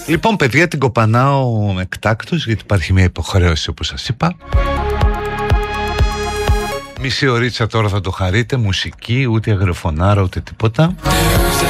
Λοιπόν, παιδιά, την κοπανάω εκτάκτως, γιατί υπάρχει μια υποχρέωση, όπως σας είπα. Μισή ωρίτσα τώρα θα το χαρείτε, μουσική, ούτε αγρεφωνάρα, ούτε τίποτα.